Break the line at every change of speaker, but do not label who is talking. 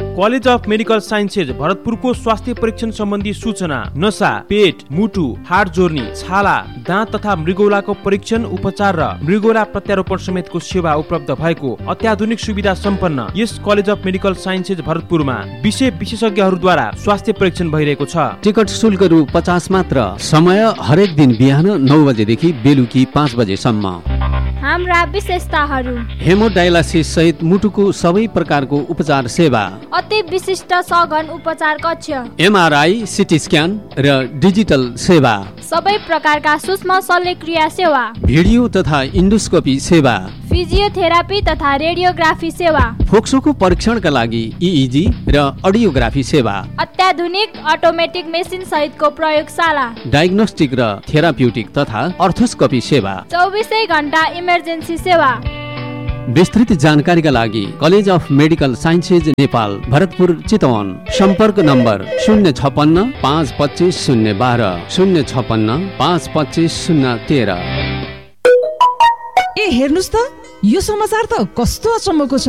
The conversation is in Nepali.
कलेज अफ मेडिकल साइन्सेज भरतपुरको स्वास्थ्य परीक्षण सम्बन्धी सूचना, नसा, पेट, मुटु, हाड जोर्नी, छाला, दाँत तथा मृगौलाको परीक्षण, उपचार र मृगौला प्रत्यारोपण समेतको सेवा उपलब्ध भएको अत्याधुनिक सुविधा सम्पन्न यस कलेज अफ मेडिकल साइन्सेज भरतपुरमा विषय विशेषज्ञहरूद्वारा स्वास्थ्य परीक्षण भइरहेको छ।
टिकट शुल्क रु 50 मात्र। समय हरेक दिन बिहान 9 बजेदेखि बेलुकी 5 बजेसम्म।
हाम्रा विशेषताहरू:
हेमोडायलासिस सहित मुटुको सबै प्रकारको उपचार सेवा,
अति विशिष्ट सघन उपचार कक्ष,
एमआरआई, सिटी स्क्यान र डिजिटल सेवा,
सबै प्रकारका सूक्ष्म शल्यक्रिया सेवा,
भिडियो तथा इन्डोस्कोपी सेवा,
फिजियोथेरापी तथा रेडियोग्राफी सेवा,
फोक्सोको परीक्षणका लागि इइजी र अडियोग्राफी सेवा,
अत्याधुनिक अटोमेटिक मेसिन सहितको प्रयोगशाला,
डायग्नोस्टिक र थेराप्युटिक तथा अर्थोस्कोपी सेवा,
24 घण्टा इमर्जेन्सी सेवा।
विस्तृत जानकारीका लागि college of medical sciences Nepal, Bharatpur, Chitwan. सम्पर्क नम्बर 056 525 012 056 525 013।
ए हेर्नुस् त, यो समाचार त कस्तो अचम्मको छ।